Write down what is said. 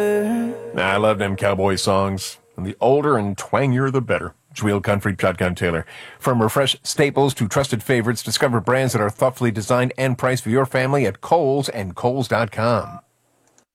I love them cowboy songs. And the older and twangier, the better. Jewel Country Shotgun Taylor. From refreshed staples to trusted favorites, discover brands that are thoughtfully designed and priced for your family at Kohl's and Kohl's.com.